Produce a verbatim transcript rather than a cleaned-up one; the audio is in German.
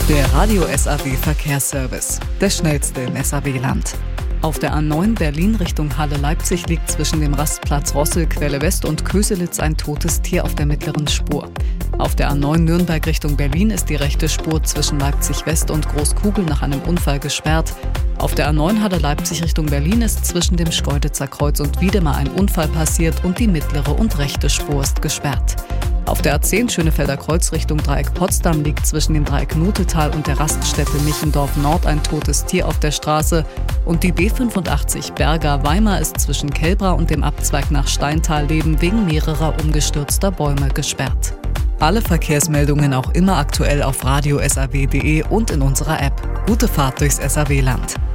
Der Radio S A W Verkehrsservice, der schnellste im S A W-Land. Auf der A neun Berlin Richtung Halle-Leipzig liegt zwischen dem Rastplatz Rossel, Quelle West und Köselitz ein totes Tier auf der mittleren Spur. Auf der A neun Nürnberg Richtung Berlin ist die rechte Spur zwischen Leipzig West und Großkugel nach einem Unfall gesperrt. Auf der A neun Halle-Leipzig Richtung Berlin ist zwischen dem Schkeuditzer Kreuz und Wiedemar ein Unfall passiert und die mittlere und rechte Spur ist gesperrt. Auf der A zehn Schönefelder Kreuz Richtung Dreieck Potsdam liegt zwischen dem Dreieck Nutetal und der Raststätte Michendorf Nord ein totes Tier auf der Straße und die B fünfundachtzig Berger-Weimar ist zwischen Kelbra und dem Abzweig nach Steintal-Leben wegen mehrerer umgestürzter Bäume gesperrt. Alle Verkehrsmeldungen auch immer aktuell auf radio s a w punkt d e und in unserer App. Gute Fahrt durchs S A W-Land.